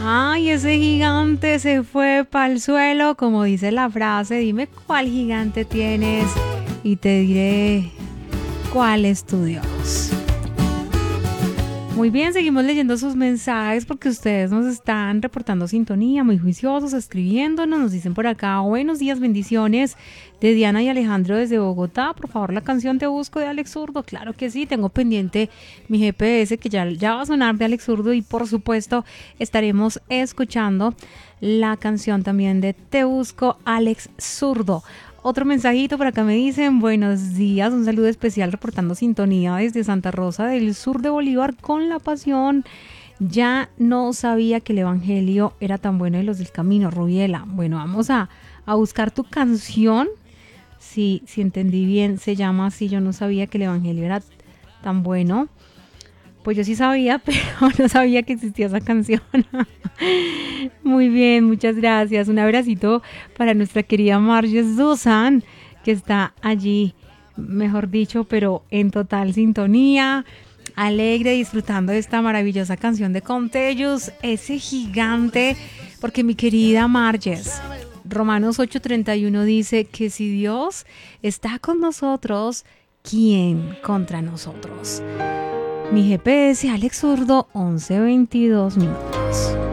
Ay, ese gigante se fue para el suelo, como dice la frase. Dime cuál gigante tienes y te diré cuál es tu Dios. Muy bien, seguimos leyendo sus mensajes porque ustedes nos están reportando sintonía, muy juiciosos, escribiéndonos, nos dicen por acá, buenos días, bendiciones, de Diana y Alejandro desde Bogotá. Por favor, la canción Te Busco de Alex Zurdo. Claro que sí, tengo pendiente mi GPS que ya va a sonar de Alex Zurdo, y por supuesto estaremos escuchando la canción también de Te Busco, Alex Zurdo. Otro mensajito por acá me dicen, buenos días, un saludo especial reportando sintonía desde Santa Rosa del Sur de Bolívar con La Pasión. Ya no sabía que el evangelio era tan bueno de los del camino, Rubiela. Bueno, vamos a buscar tu canción. Si entendí bien, se llama así, yo no sabía que el evangelio era tan bueno. Pues yo sí sabía, pero no sabía que existía esa canción. Muy bien, muchas gracias. Un abracito para nuestra querida Marge Susan, que está allí, mejor dicho, pero en total sintonía, alegre, disfrutando de esta maravillosa canción de Contagious, ese gigante, porque mi querida Marges, Romanos 8:31 dice que si Dios está con nosotros, ¿quién contra nosotros? Mi GPS, Alex Zurdo, 11:22 minutos.